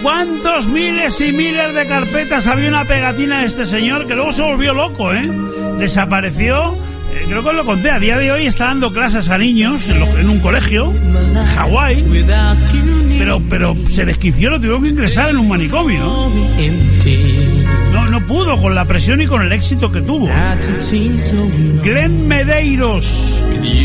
cuántos miles y miles de carpetas había una pegatina de este señor que luego se volvió loco, desapareció. Creo que os lo conté, a día de hoy está dando clases a niños en un colegio en Hawái, pero se desquició, lo tuvieron que ingresar en un manicomio. No pudo con la presión y con el éxito que tuvo. Glenn Medeiros.